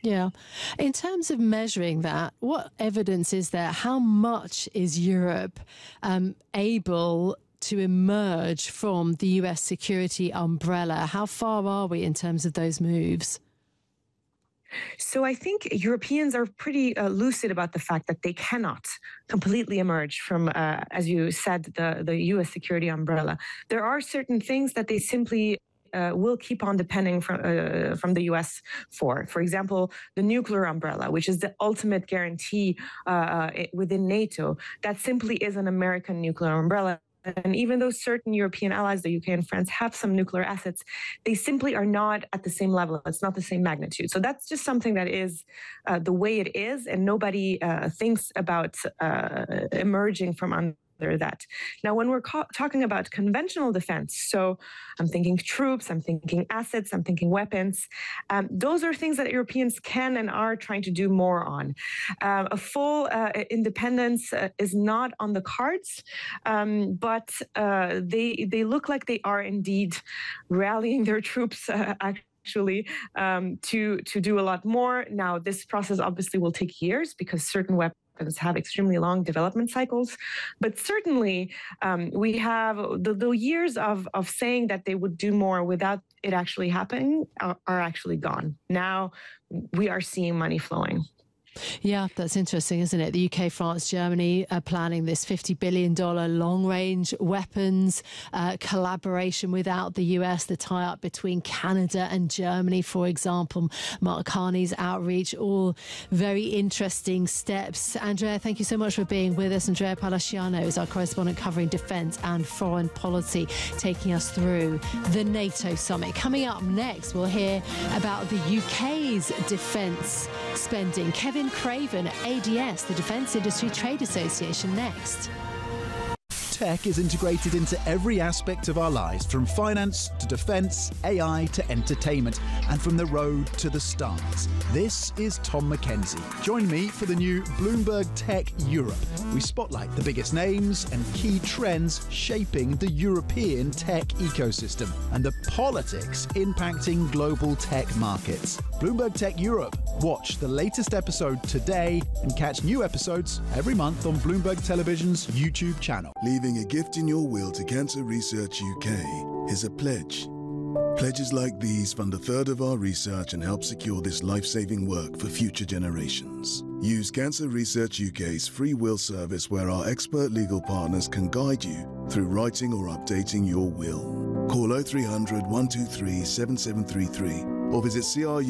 Yeah. In terms of measuring that, what evidence is there? How much is Europe able to emerge from the US security umbrella? How far are we in terms of those moves? So I think Europeans are pretty lucid about the fact that they cannot completely emerge from, as you said, the U.S. security umbrella. There are certain things that they simply will keep on depending from the U.S. for. For example, the nuclear umbrella, which is the ultimate guarantee within NATO. That simply is an American nuclear umbrella. And even though certain European allies, the UK and France, have some nuclear assets, they simply are not at the same level. It's not the same magnitude. So that's just something that is the way it is, and nobody thinks about emerging from under that. Now, when we're talking about conventional defense, so I'm thinking troops, I'm thinking assets, I'm thinking weapons, those are things that Europeans can and are trying to do more on. A full independence is not on the cards, but they look like they are indeed rallying their troops actually to do a lot more. Now, this process obviously will take years because certain weapons have extremely long development cycles. But certainly we have the years of saying that they would do more without it actually happening are actually gone. Now we are seeing money flowing. Yeah, that's interesting, isn't it? The UK, France, Germany are planning this $50 billion long-range weapons collaboration without the US, the tie-up between Canada and Germany, for example. Mark Carney's outreach, all very interesting steps. Andrea, thank you so much for being with us. Andrea Palaciano is our correspondent covering defence and foreign policy, taking us through the NATO summit. Coming up next, we'll hear about the UK's defence spending. Kevin Craven at ADS, the Defence Industry Trade Association, next. Tech is integrated into every aspect of our lives, from finance to defence, AI to entertainment, and from the road to the stars. This is Tom Mackenzie. Join me for the new Bloomberg Tech Europe. We spotlight the biggest names and key trends shaping the European tech ecosystem and the politics impacting global tech markets. Bloomberg Tech Europe. Watch the latest episode today and catch new episodes every month on Bloomberg Television's YouTube channel. Leaving a gift in your will to Cancer Research UK is a pledge. Pledges like these fund a third of our research and help secure this life-saving work for future generations. Use Cancer Research UK's free will service, where our expert legal partners can guide you through writing or updating your will. Call 0300 123 7733 or visit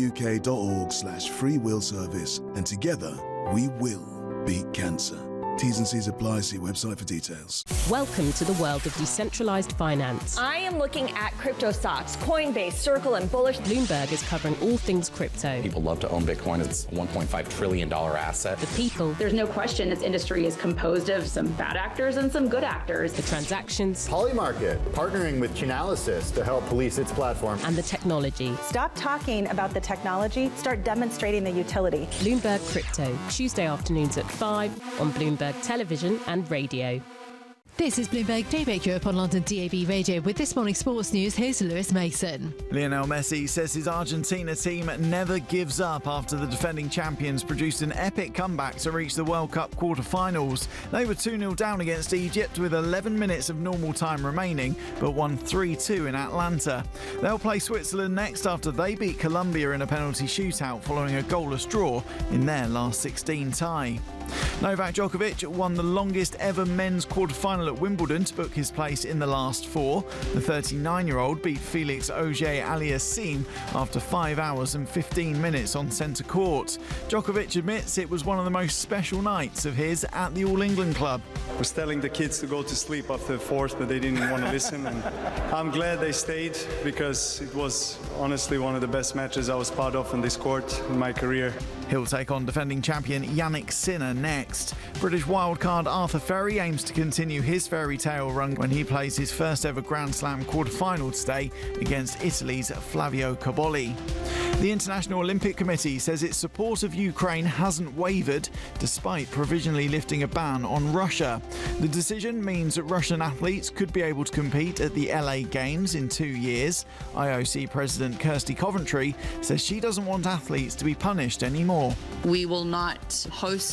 cruk.org/free will service, and together we will beat cancer. T's and C's apply. See website for details. Welcome to the world of decentralized finance. I am looking at crypto stocks, Coinbase, Circle, and Bullish. Bloomberg is covering all things crypto. People love to own Bitcoin. It's a $1.5 trillion asset. The people. There's no question this industry is composed of some bad actors and some good actors. The transactions. Polymarket, partnering with Chainalysis to help police its platform. And the technology. Stop talking about the technology. Start demonstrating the utility. Bloomberg Crypto, Tuesday afternoons at 5 on Bloomberg Television and Radio. This is Bloomberg Daybreak Europe on London DAB Radio. With this morning's sports news, here's Lewis Mason. Lionel Messi says his Argentina team never gives up after the defending champions produced an epic comeback to reach the World Cup quarter-finals. They were 2-0 down against Egypt with 11 minutes of normal time remaining, but won 3-2 in Atlanta. They'll play Switzerland next after they beat Colombia in a penalty shootout following a goalless draw in their last 16 tie. Novak Djokovic won the longest ever men's quarter-final at Wimbledon to book his place in the last four. The 39-year-old beat Felix Auger-Aliassime after 5 hours and 15 minutes on centre court. Djokovic admits it was one of the most special nights of his at the All England club. I was telling the kids to go to sleep after the fourth, but they didn't want to listen. And I'm glad they stayed, because it was honestly one of the best matches I was part of on this court in my career. He'll take on defending champion Yannick Sinner next. British wildcard Arthur Ferry aims to continue his fairy tale run when he plays his first ever Grand Slam quarter-final today against Italy's Flavio Cobolli. The International Olympic Committee says its support of Ukraine hasn't wavered despite provisionally lifting a ban on Russia. The decision means that Russian athletes could be able to compete at the LA Games in 2 years. IOC President Kirsty Coventry says she doesn't want athletes to be punished anymore. We will not host